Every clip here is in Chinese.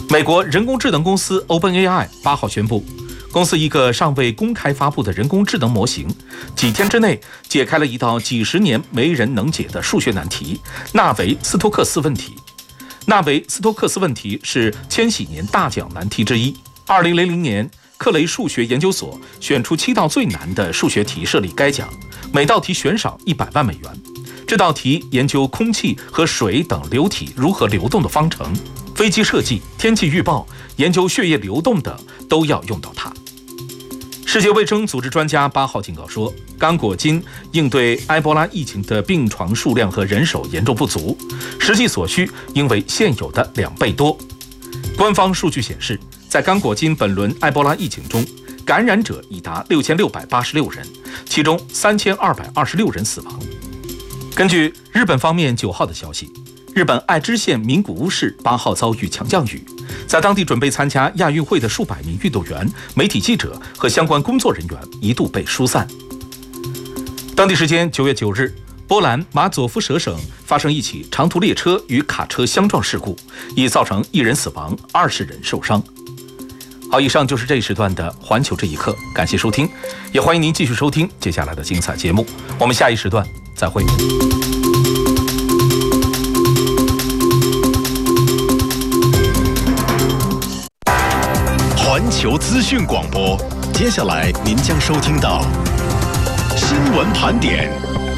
美国人工智能公司 OpenAI 8号宣布，公司一个尚未公开发布的人工智能模型，几天之内解开了一道几十年没人能解的数学难题——纳维斯托克斯问题。纳维斯托克斯问题是千禧年大奖难题之一。2000年，克雷数学研究所选出7道最难的数学题设立该奖，每道题悬赏100万美元。这道题研究空气和水等流体如何流动的方程，飞机设计、天气预报、研究血液流动等都要用到它。世界卫生组织专家8号警告说，刚果金应对埃博拉疫情的病床数量和人手严重不足，实际所需应为现有的2倍多。官方数据显示，在刚果金本轮埃博拉疫情中，感染者已达6686人，其中3226人死亡。根据日本方面9号的消息，日本爱知县名古屋市8号遭遇强降雨，在当地准备参加亚运会的数百名运动员、媒体记者和相关工作人员一度被疏散。当地时间9月9日，波兰马佐夫舍省发生一起长途列车与卡车相撞事故，已造成1人死亡，20人受伤。好，以上就是这一时段的环球这一刻，感谢收听，也欢迎您继续收听接下来的精彩节目，我们下一时段再会。 环球资讯广播，接下来您将收听到新闻盘点。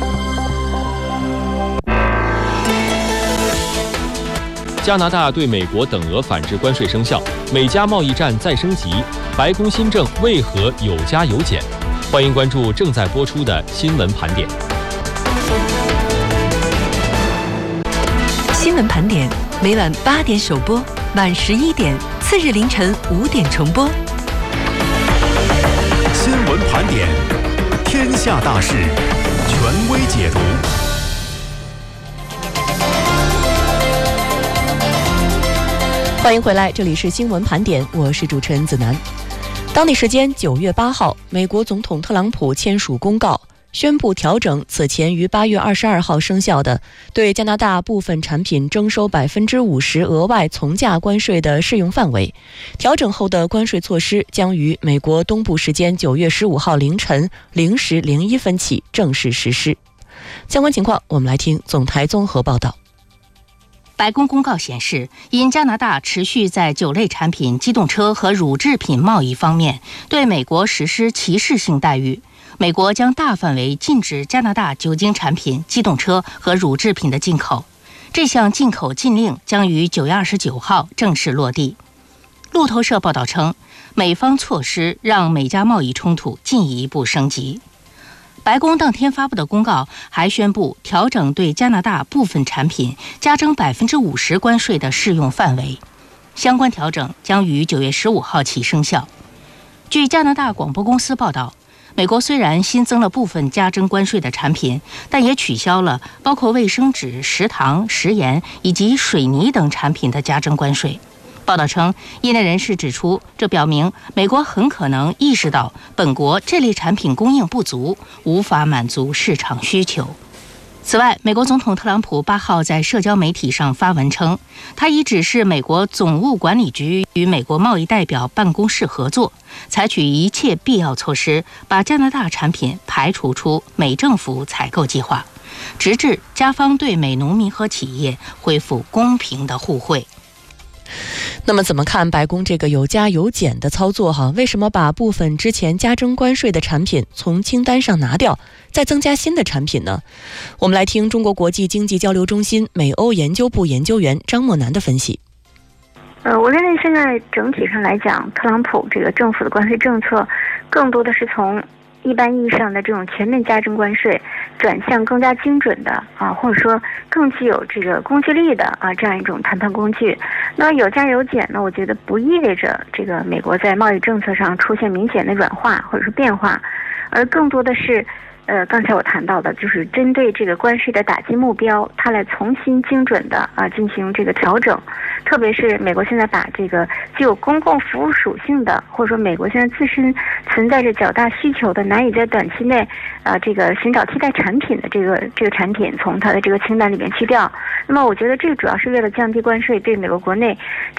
加拿大对美国等额反制关税生效，美加贸易战再升级，白宫新政为何有加有减？欢迎关注正在播出的新闻盘点。 新闻盘点每晚8点首播，晚11点，次日凌晨5点重播。 新闻盘点，天下大事，权威解读。 欢迎回来，这里是新闻盘点，我是主持人子楠。当地时间9月8号，美国总统特朗普签署公告，宣布调整此前于8月22号生效的对加拿大部分产品征收50%额外从价关税的适用范围。调整后的关税措施将于美国东部时间9月15号凌晨0时01分起正式实施。相关情况，我们来听总台综合报道。 白宫公告显示，因加拿大持续在酒类产品、机动车和乳制品贸易方面对美国实施歧视性待遇，美国将大范围禁止加拿大酒精产品、机动车和乳制品的进口。这项进口禁令将于9月29号正式落地。路透社报道称，美方措施让美加贸易冲突进一步升级。白宫当天发布的公告还宣布调整对加拿大部分产品加征50%关税的适用范围，相关调整将于9月15号起生效。据加拿大广播公司报道，美国虽然新增了部分加征关税的产品，但也取消了包括卫生纸、食糖、食盐以及水泥等产品的加征关税。报道称，业内人士指出，这表明美国很可能意识到本国这类产品供应不足，无法满足市场需求。此外，美国总统特朗普8号在社交媒体上发文称，他已指示美国总务管理局与美国贸易代表办公室合作，采取一切必要措施，把加拿大产品排除出美政府采购计划，直至加方对美农民和企业恢复公平的互惠。 那么怎么看白宫这个有加有减的操作为什么把部分之前加征关税的产品从清单上拿掉，再增加新的产品呢？我们来听中国国际经济交流中心美欧研究部研究员张默楠的分析。 我认为现在整体上来讲，特朗普这个政府的关税政策更多的是从一般意义上的这种全面加征关税转向更加精准的或者说更具有这个攻击力的这样一种谈判工具。那么有加有减呢，我觉得不意味着这个美国在贸易政策上出现明显的软化或者是变化，而更多的是刚才我谈到的，就是针对这个关税的打击目标，它来重新精准的进行这个调整。特别是美国现在把这个具有公共服务属性的，或者说美国现在自身存在着较大需求的，难以在短期内这个寻找替代产品的这个产品，从它的这个清单里面去掉。那么我觉得这个主要是为了降低关税对美国国内